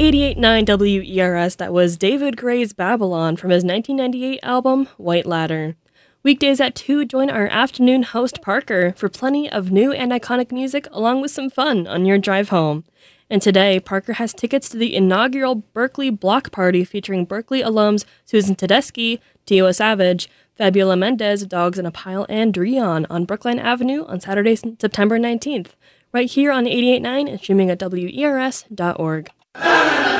88.9 WERS, that was David Gray's Babylon from his 1998 album, White Ladder. Weekdays at 2, join our afternoon host Parker for plenty of new and iconic music along with some fun on your drive home. And today, Parker has tickets to the inaugural Berkeley Block Party featuring Berkeley alums Susan Tedeschi, Tio Savage, Fabiola Mendez, Dogs in a Pile, and Dreon on Brookline Avenue on Saturday, September 19th, right here on 88.9 and streaming at WERS.org.